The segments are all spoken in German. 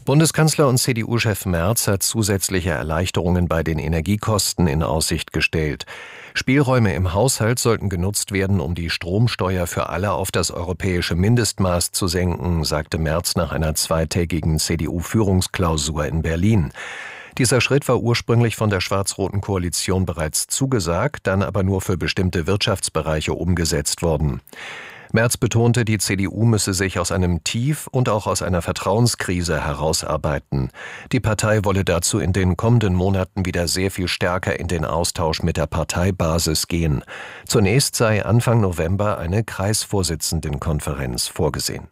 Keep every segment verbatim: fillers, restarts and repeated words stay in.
Bundeskanzler und C D U-Chef Merz hat zusätzliche Erleichterungen bei den Energiekosten in Aussicht gestellt. Spielräume im Haushalt sollten genutzt werden, um die Stromsteuer für alle auf das europäische Mindestmaß zu senken, sagte Merz nach einer zweitägigen C D U-Führungsklausur in Berlin. Dieser Schritt war ursprünglich von der schwarz-roten Koalition bereits zugesagt, dann aber nur für bestimmte Wirtschaftsbereiche umgesetzt worden. Merz betonte, die C D U müsse sich aus einem Tief und auch aus einer Vertrauenskrise herausarbeiten. Die Partei wolle dazu in den kommenden Monaten wieder sehr viel stärker in den Austausch mit der Parteibasis gehen. Zunächst sei Anfang November eine Kreisvorsitzendenkonferenz vorgesehen.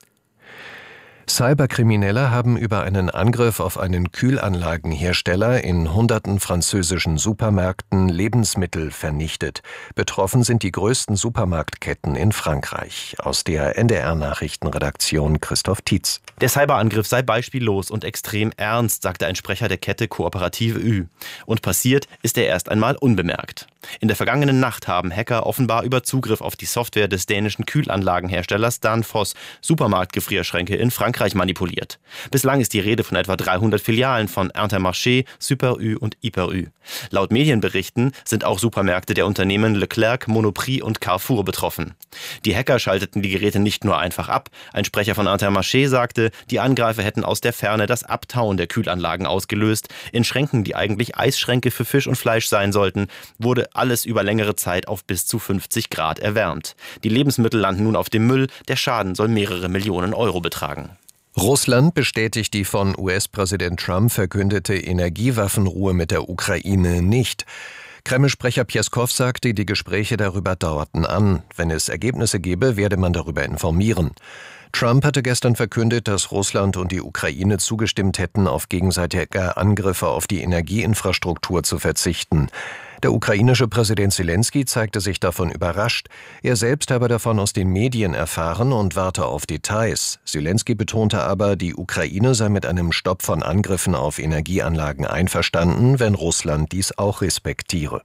Cyberkriminelle haben über einen Angriff auf einen Kühlanlagenhersteller in hunderten französischen Supermärkten Lebensmittel vernichtet. Betroffen sind die größten Supermarktketten in Frankreich. Aus der N D R-Nachrichtenredaktion Christoph Tietz. Der Cyberangriff sei beispiellos und extrem ernst, sagte ein Sprecher der Kette Kooperative Ü. Und passiert ist er erst einmal unbemerkt. In der vergangenen Nacht haben Hacker offenbar über Zugriff auf die Software des dänischen Kühlanlagenherstellers Danfoss Supermarktgefrierschränke in Frankreich manipuliert. Bislang ist die Rede von etwa dreihundert Filialen von Intermarché, Super U und Hyper U. Laut Medienberichten sind auch Supermärkte der Unternehmen Leclerc, Monoprix und Carrefour betroffen. Die Hacker schalteten die Geräte nicht nur einfach ab. Ein Sprecher von Intermarché sagte, die Angreifer hätten aus der Ferne das Abtauen der Kühlanlagen ausgelöst. In Schränken, die eigentlich Eisschränke für Fisch und Fleisch sein sollten, wurde alles über längere Zeit auf bis zu fünfzig Grad erwärmt. Die Lebensmittel landen nun auf dem Müll. Der Schaden soll mehrere Millionen Euro betragen. Russland bestätigt die von U S-Präsident Trump verkündete Energiewaffenruhe mit der Ukraine nicht. Kreml-Sprecher Pjeskow sagte, die Gespräche darüber dauerten an. Wenn es Ergebnisse gebe, werde man darüber informieren. Trump hatte gestern verkündet, dass Russland und die Ukraine zugestimmt hätten, auf gegenseitige Angriffe auf die Energieinfrastruktur zu verzichten. Der ukrainische Präsident Zelensky zeigte sich davon überrascht. Er selbst habe davon aus den Medien erfahren und warte auf Details. Zelensky betonte aber, die Ukraine sei mit einem Stopp von Angriffen auf Energieanlagen einverstanden, wenn Russland dies auch respektiere.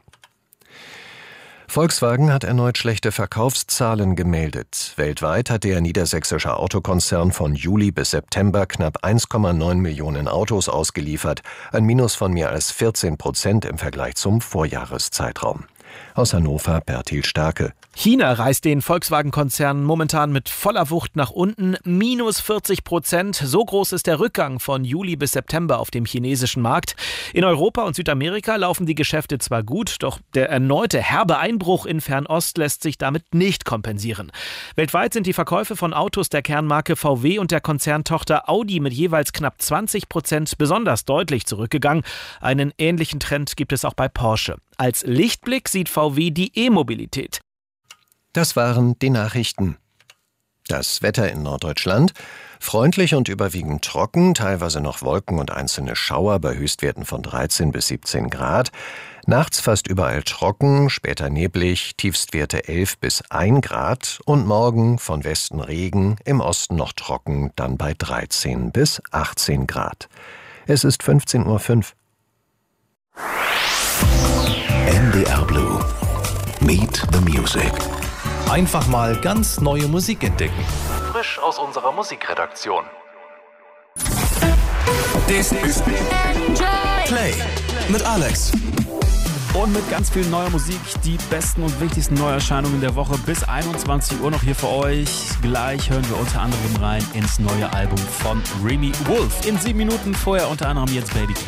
Volkswagen hat erneut schlechte Verkaufszahlen gemeldet. Weltweit hat der niedersächsische Autokonzern von Juli bis September knapp eins Komma neun Millionen Autos ausgeliefert, ein Minus von mehr als vierzehn Prozent im Vergleich zum Vorjahreszeitraum. Aus Hannover Bertil Starke. China reißt den Volkswagen-Konzern momentan mit voller Wucht nach unten. Minus vierzig Prozent. So groß ist der Rückgang von Juli bis September auf dem chinesischen Markt. In Europa und Südamerika laufen die Geschäfte zwar gut, doch der erneute herbe Einbruch in Fernost lässt sich damit nicht kompensieren. Weltweit sind die Verkäufe von Autos der Kernmarke V W und der Konzerntochter Audi mit jeweils knapp zwanzig Prozent besonders deutlich zurückgegangen. Einen ähnlichen Trend gibt es auch bei Porsche. Als Lichtblick sieht V W die E-Mobilität. Das waren die Nachrichten. Das Wetter in Norddeutschland: freundlich und überwiegend trocken, teilweise noch Wolken und einzelne Schauer bei Höchstwerten von dreizehn bis siebzehn Grad. Nachts fast überall trocken, später neblig, Tiefstwerte elf bis ein Grad. Und morgen von Westen Regen, im Osten noch trocken, dann bei dreizehn bis achtzehn Grad. Es ist fünfzehn Uhr fünf. N D R Blue. Meet the Music. Einfach mal ganz neue Musik entdecken. Frisch aus unserer Musikredaktion. Das ist Play mit Alex. Und mit ganz viel neuer Musik die besten und wichtigsten Neuerscheinungen der Woche bis einundzwanzig Uhr noch hier für euch. Gleich hören wir unter anderem rein ins neue Album von Remy Wolf. In sieben Minuten vorher unter anderem jetzt Baby K.